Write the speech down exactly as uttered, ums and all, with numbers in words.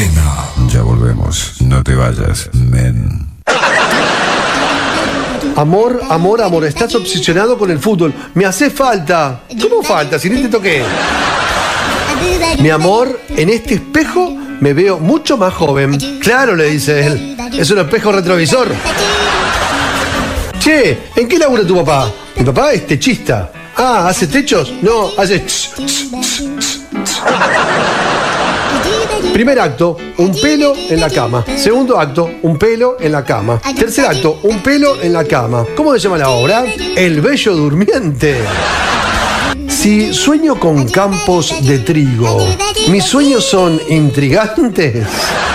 Ballena. Ya volvemos. No te vayas, men. Amor, amor, amor, estás obsesionado con el fútbol. Me hace falta. ¿Cómo falta? Si ni te toqué. Mi amor, en este espejo me veo mucho más joven. Claro, le dice él. Es un espejo retrovisor. Che, ¿en qué labura tu papá? Mi papá es techista. Ah, ¿hace techos? No, hace... Tss, tss, tss, tss. Primer acto, un pelo en la cama. Segundo acto, un pelo en la cama. Tercer acto, un pelo en la cama. ¿Cómo se llama la obra? El Bello Durmiente. Si sueño con campos de trigo, ¿mis sueños son intrigantes?